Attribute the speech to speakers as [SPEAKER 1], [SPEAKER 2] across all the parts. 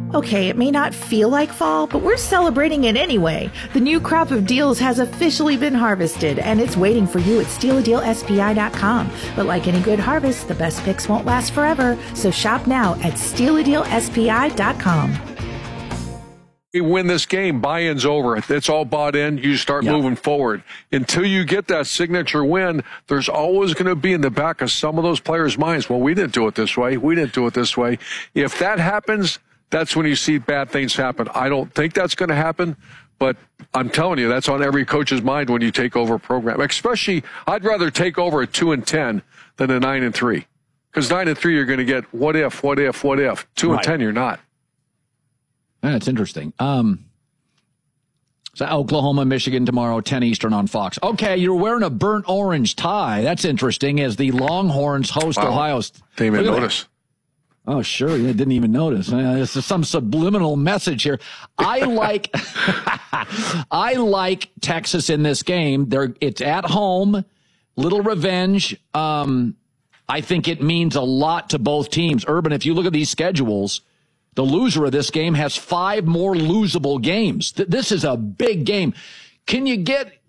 [SPEAKER 1] Okay, it may not feel like fall, but we're celebrating it anyway. The new crop of deals has officially been harvested, and it's waiting for you at StealaDealSPI.com. But like any good harvest, the best picks won't last forever, so shop now at StealaDealSPI.com.
[SPEAKER 2] You win this game, buy-in's over. It's all bought in. You start moving forward. Until you get that signature win, there's always going to be in the back of some of those players' minds, well, we didn't do it this way. We didn't do it this way. If that happens, that's when you see bad things happen. I don't think that's going to happen, but I'm telling you, that's on every coach's mind when you take over a program. Especially, I'd rather take over a 2-10 than a 9-3. Because 9-3, you're going to get what if. 2-10, you're not.
[SPEAKER 3] That's interesting. So Oklahoma, Michigan tomorrow, 10 Eastern on Fox. Okay, you're wearing a burnt orange tie. That's interesting as the Longhorns host Ohio State.
[SPEAKER 2] Didn't even notice.
[SPEAKER 3] Oh, sure. You didn't even notice. This is some subliminal message here. I like I like Texas in this game. It's at home, little revenge. I think it means a lot to both teams. Urban, if you look at these schedules, the loser of this game has 5 more losable games. This is a big game. Can you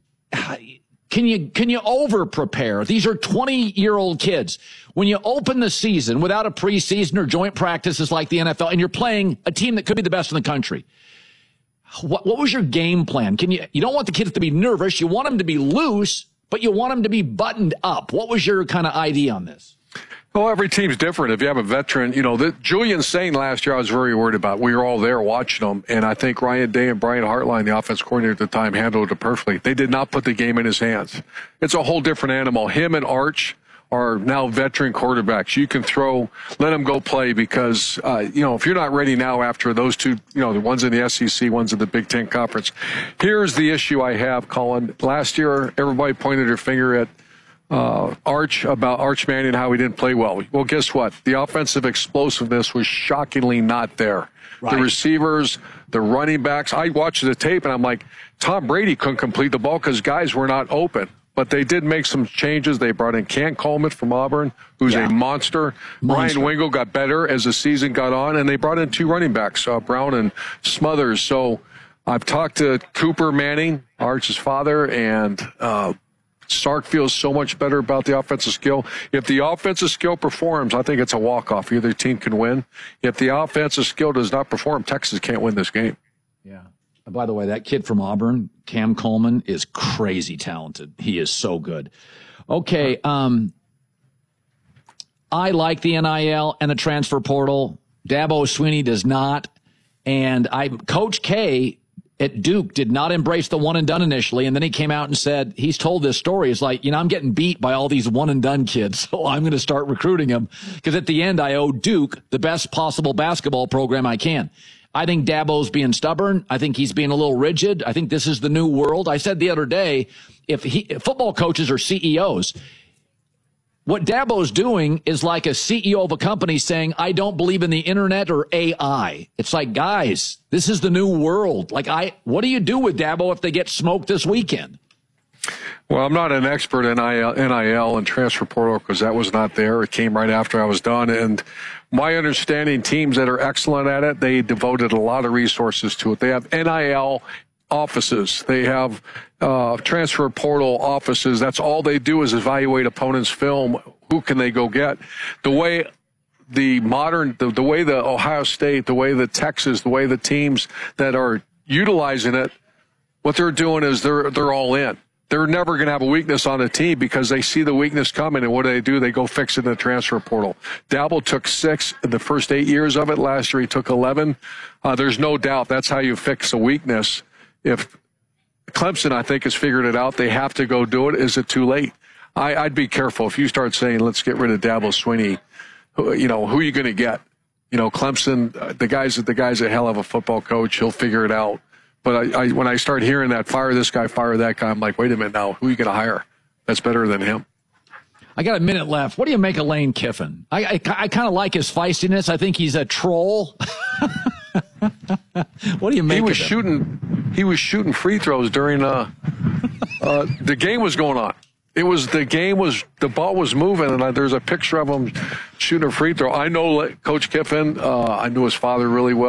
[SPEAKER 3] over prepare? These are 20-year-old kids. When you open the season without a preseason or joint practices like the NFL, and you're playing a team that could be the best in the country, what was your game plan? You don't want the kids to be nervous. You want them to be loose, but you want them to be buttoned up. What was your kind of idea on this?
[SPEAKER 2] Well, every team's different. If you have a veteran, Julian Sain last year I was very worried about. We were all there watching him, and I think Ryan Day and Brian Hartline, the offense coordinator at the time, handled it perfectly. They did not put the game in his hands. It's a whole different animal. Him and Arch are now veteran quarterbacks. You can let them go play because, if you're not ready now after those two, the ones in the SEC, ones in the Big Ten Conference. Here's the issue I have, Colin. Last year, everybody pointed their finger at Arch Manning and how he didn't play well. Well, guess what? The offensive explosiveness was shockingly not there. Right. The receivers, the running backs. I watched the tape and I'm like, Tom Brady couldn't complete the ball because guys were not open. But they did make some changes. They brought in Cam Coleman from Auburn, who's a monster. Ryan Wingo got better as the season got on, and they brought in 2 running backs, Brown and Smothers. So I've talked to Cooper Manning, Arch's father, and Sark feels so much better about the offensive skill. If the offensive skill performs, I think it's a walk-off. Either team can win. If the offensive skill does not perform, Texas can't win this game.
[SPEAKER 3] Yeah. By the way, that kid from Auburn, Cam Coleman, is crazy talented. He is so good. Okay, I like the NIL and the transfer portal. Dabo Swinney does not. And Coach K at Duke did not embrace the one and done initially, and then he came out and said, he's told this story. It's like, I'm getting beat by all these one and done kids, so I'm going to start recruiting them because at the end I owe Duke the best possible basketball program I can. I think Dabo's being stubborn. I think he's being a little rigid. I think this is the new world. I said the other day, if football coaches are CEOs, what Dabo's doing is like a CEO of a company saying, I don't believe in the internet or AI. It's like, guys, this is the new world. What do you do with Dabo if they get smoked this weekend?
[SPEAKER 2] Well, I'm not an expert in NIL and transfer portal because that was not there. It came right after I was done. And my understanding, teams that are excellent at it, they devoted a lot of resources to it. They have NIL offices. They have transfer portal offices. That's all they do is evaluate opponents' film. Who can they go get? The way the way the Ohio State, the way the Texas, the way the teams that are utilizing it, what they're doing is they're all in. They're never going to have a weakness on a team because they see the weakness coming, and what do? They go fix it in the transfer portal. Dabo took 6 in the first 8 years of it. Last year he took 11. There's no doubt that's how you fix a weakness. If Clemson, I think, has figured it out, they have to go do it. Is it too late? I'd be careful. If you start saying, let's get rid of Dabo Swinney, who are you going to get? Clemson, the guy's a hell of a football coach. He'll figure it out. But when I start hearing that, fire this guy, fire that guy, I'm like, wait a minute now, who are you going to hire that's better than him?
[SPEAKER 3] I got a minute left. What do you make of Lane Kiffin? I kind of like his feistiness. I think he's a troll. What do you make of him?
[SPEAKER 2] He was shooting free throws during the game was going on. The ball was moving, and there's a picture of him shooting a free throw. I know Coach Kiffin. I knew his father really well.